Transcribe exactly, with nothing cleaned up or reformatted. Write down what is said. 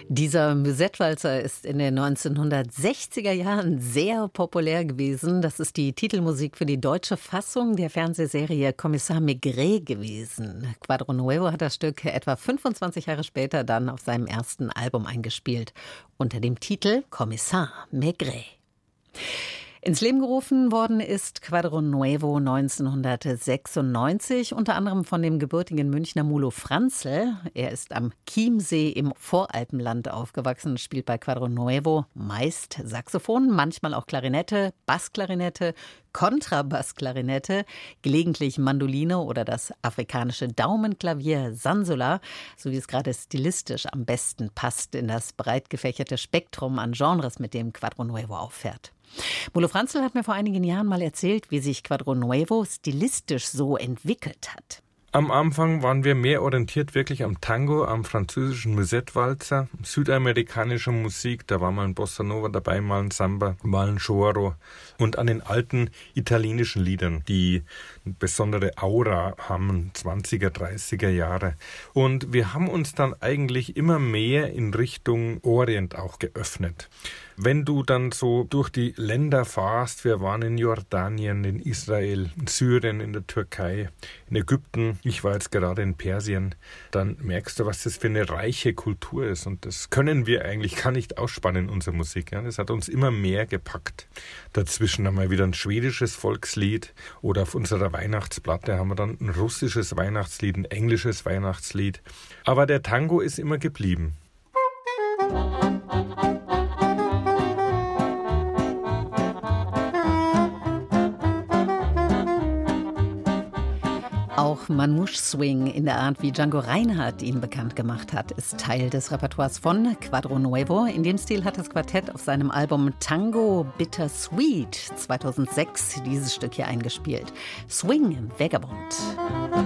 Dieser Musette-Walzer ist in den neunzehnhundertsechziger Jahren sehr populär gewesen. Das ist die Titelmusik für die deutsche Fassung der Fernsehserie Kommissar Maigret gewesen. Quadro Nuevo hat das Stück etwa fünfundzwanzig Jahre später dann auf seinem ersten Album eingespielt, unter dem Titel Kommissar Maigret. Ins Leben gerufen worden ist Quadro Nuevo neunzehnhundertsechsundneunzig, unter anderem von dem gebürtigen Münchner Mulo Franzl. Er ist am Chiemsee im Voralpenland aufgewachsen, spielt bei Quadro Nuevo meist Saxophon, manchmal auch Klarinette, Bassklarinette, Kontrabassklarinette, gelegentlich Mandoline oder das afrikanische Daumenklavier Sansola, so wie es gerade stilistisch am besten passt in das breit gefächerte Spektrum an Genres, mit dem Quadro Nuevo auffährt. Mulo Franzl hat mir vor einigen Jahren mal erzählt, wie sich Quadro Nuevo stilistisch so entwickelt hat. Am Anfang waren wir mehr orientiert wirklich am Tango, am französischen Musette-Walzer, südamerikanischer Musik, da war mal ein Bossa Nova dabei, mal ein Samba, mal ein Choro und an den alten italienischen Liedern, die eine besondere Aura haben, zwanziger, dreißiger Jahre. Und wir haben uns dann eigentlich immer mehr in Richtung Orient auch geöffnet. Wenn du dann so durch die Länder fahrst, wir waren in Jordanien, in Israel, in Syrien, in der Türkei, in Ägypten, ich war jetzt gerade in Persien, dann merkst du, was das für eine reiche Kultur ist. Und das können wir eigentlich gar nicht ausspannen in unserer Musik. Ja. Das hat uns immer mehr gepackt. Dazwischen haben wir wieder ein schwedisches Volkslied oder auf unserer Weihnachtsplatte haben wir dann ein russisches Weihnachtslied, ein englisches Weihnachtslied. Aber der Tango ist immer geblieben. Auch Manouche Swing in der Art, wie Django Reinhardt ihn bekannt gemacht hat, ist Teil des Repertoires von Quadro Nuevo. In dem Stil hat das Quartett auf seinem Album Tango Bittersweet zweitausendsechs dieses Stück hier eingespielt. Swing Vagabond.